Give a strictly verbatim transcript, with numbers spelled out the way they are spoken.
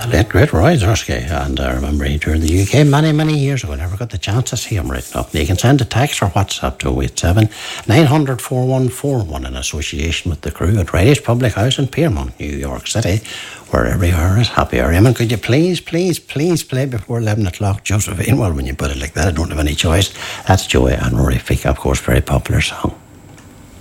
late great Roy Zursky, and I remember he toured the U K many, many years ago. Never got the chance to see him written up. You can send a text or WhatsApp to oh eight seven, nine hundred, four one four one in association with the crew at Radius Public House in Piermont, New York City, where every hour is happy hour. Eamon, could you please, please, please play before eleven o'clock Josephine? Well, when you put it like that, I don't have any choice. That's Joey and Rory Fika, of course, very popular song.